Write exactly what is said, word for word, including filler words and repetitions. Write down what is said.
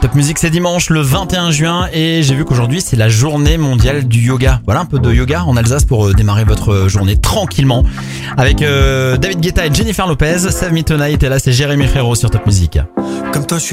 Top Music, c'est dimanche le vingt et un juin et j'ai vu qu'aujourd'hui c'est la journée mondiale du yoga. Voilà un peu de yoga en Alsace pour démarrer votre journée tranquillement avec euh, David Guetta et Jennifer Lopez. Save Me Tonight et là c'est Jérémy Frérot sur Top Music. Comme toi, je suis